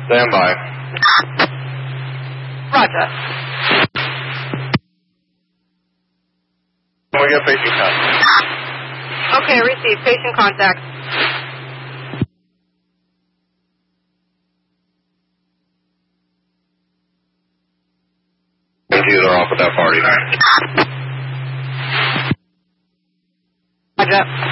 Stand by. Roger. Can we get patient contact? Okay, received. Patient contact. MTs are off with that party. Roger.